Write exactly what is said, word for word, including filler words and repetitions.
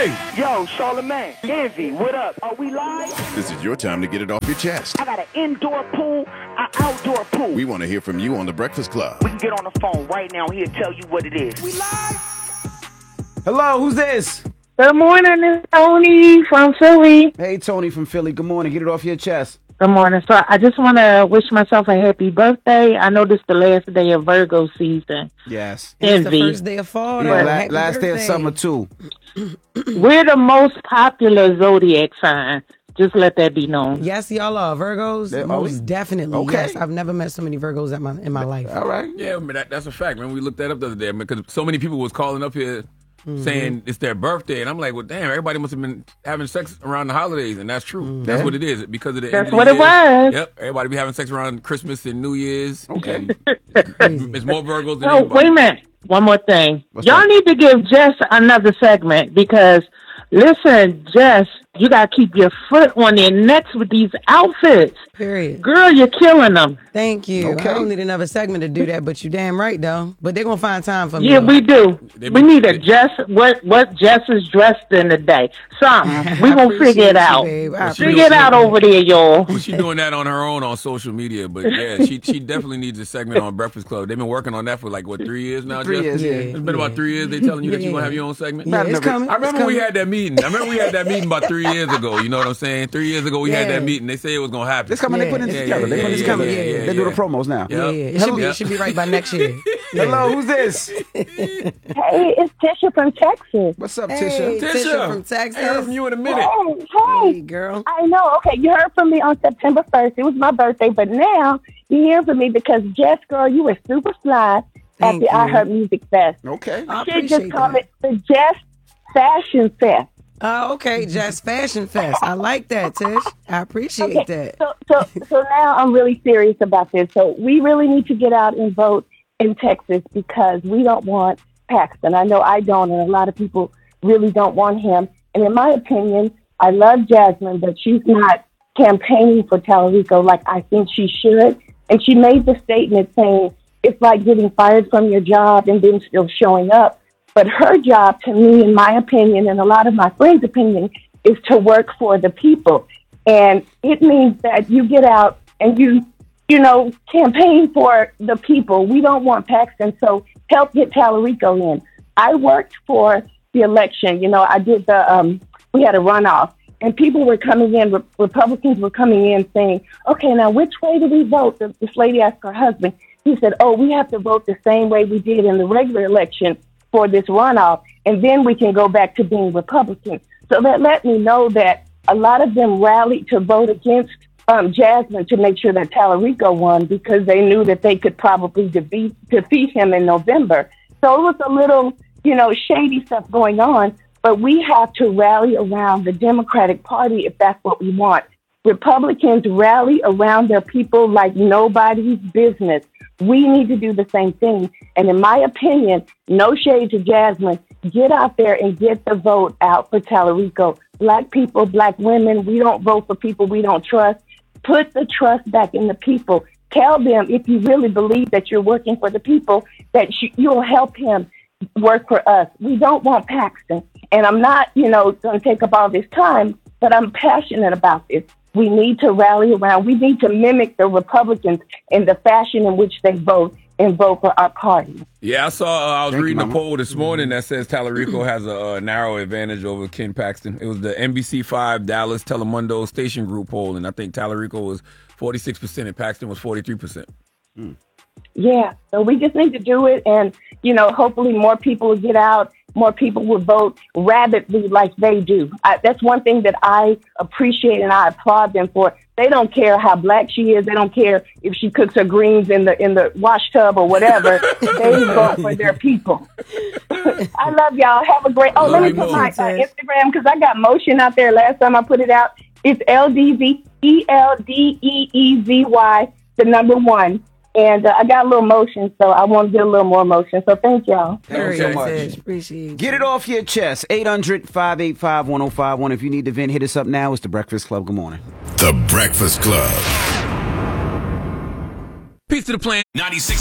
Hey! Yo, Charlamagne, Envy, what up? Are we live? This is your time to get it off your chest. I got an indoor pool, an outdoor pool. We want to hear from you on The Breakfast Club. We can get on the phone right now. He'll tell you what it is. We live? Hello, who's this? Good morning, it's Tony from Philly. Hey, Tony from Philly. Good morning. Get it off your chest. Good morning. So I just want to wish myself a happy birthday. I know this is the last day of Virgo season. Yes. It's the Envy. first day of fall. Yeah, though. la- Happy last day of birthday. summer, too. We're the most popular zodiac sign. Just let that be known. Yes, y'all are Virgos. Yeah, are Most we? definitely. Okay. Yes, I've never met so many Virgos in my in my life. All right. Yeah, I mean, that, that's a fact, man. We looked that up the other day, because so many people was calling up here saying it's their birthday, and I'm like, well, damn, everybody must have been having sex around the holidays, and that's true. That's Yeah. what it is, because of the That's end of the what it year. was. Yep, everybody be having sex around Christmas and New Year's. Okay. And it's more Virgos than Oh, anybody. wait a minute. One more thing. What's Y'all that? need to give Jess another segment because, listen, Jess, you got to keep your foot on their necks with these outfits. Period. Girl, you're killing them. Thank you. Okay. I don't need another segment to do that, but you damn right though. But they're gonna find time for me. Yeah, we do. They We be- need a Jess, what, what Jess is dressed in today. Something. We I gonna figure appreciate it you, out. babe. I She Figure it out appreciate over there, y'all. But she doing that on her own on social media. But yeah, she she definitely needs a segment on Breakfast Club. They've been working on that for like what three years now. Three Jess? years, yeah. It's been about three years. They telling you that you Yeah. gonna have your own segment. Yeah, it's never- coming. I remember It's we coming. had that meeting. I remember we had that meeting about three years ago. You know what I'm saying? Three years ago we had Yeah. that meeting. They said it was gonna happen. It's coming. They Yeah. putting it Yeah, together. yeah, they putting it yeah, together. yeah, yeah, they do the yeah. promos now. Yeah. Yeah, yeah. It should be. Yeah. It should be right by next year. Hello, who's this? Hey, it's Tisha from Texas. What's up, Hey, Tisha? Tisha, Tisha from I Texas. heard from you in a minute. Hey, Hey, hey. girl. I know. Okay, you heard from me on September first. It was my birthday, but now you hear from me because Jess, girl, you were super fly at Thank the you. I Heart Music Fest. Okay. I You should appreciate just call that. it the Jess Fashion Fest. Oh, okay, Jess Fashion Fest. I like that, Tish. I appreciate Okay, that. so so so now I'm really serious about this. So we really need to get out and vote in Texas because we don't want Paxton. I know I don't, and a lot of people really don't want him. And in my opinion, I love Jasmine, but she's not campaigning for Tallarico like I think she should. And she made the statement saying it's like getting fired from your job and then still showing up. But her job, to me, in my opinion, and a lot of my friends' opinion, is to work for the people. And it means that you get out and you, you know, campaign for the people. We don't want Paxton, so help get Tallarico in. I worked for the election. You know, I did the, um, we had a runoff. And people were coming in, Re- Republicans were coming in saying, okay, now which way do we vote? The- This lady asked her husband. He said, oh, we have to vote the same way we did in the regular election for this runoff, and then we can go back to being Republican. So that let me know that a lot of them rallied to vote against um, Jasmine to make sure that Tallarico won because they knew that they could probably defeat, defeat him in November. So it was a little, you know, shady stuff going on, but we have to rally around the Democratic Party if that's what we want. Republicans rally around their people like nobody's business. We need to do the same thing. And in my opinion, no shade to Jasmine, get out there and get the vote out for Tallarico. Black people, black women, we don't vote for people we don't trust. Put the trust back in the people. Tell them if you really believe that you're working for the people, that you, you'll help him work for us. We don't want Paxton. And I'm not, you know, going to take up all this time, but I'm passionate about this. We need to rally around. We need to mimic the Republicans in the fashion in which they vote and vote for our party. Yeah, I saw. Uh, I was Thank you, reading a Mama. poll this morning that says Tallarico has a, uh narrow advantage over Ken Paxton. It was the N B C five Dallas Telemundo Station Group poll, and I think Tallarico was forty-six percent and Paxton was forty-three percent. Yeah, so we just need to do it, and, you know, hopefully more people will get out, more people will vote rabidly like they do. I, that's one thing that I appreciate and I applaud them for. They don't care how black she is. They don't care if she cooks her greens in the in the wash tub or whatever. They vote for their people. I love y'all. Have a great. Oh, Love let me you put more. my uh, Instagram because I got motion out there last time I put it out. It's L D Z E L D E E Z Y, the number one. And uh, I got a little motion, so I want to get a little more motion. So thank y'all. Thank you so Period, much. Tish. Appreciate you. Get it off your chest. eight hundred, five eight five, one oh five one. If you need to vent, hit us up now. It's The Breakfast Club. Good morning. The Breakfast Club. Peace to the plan. ninety-six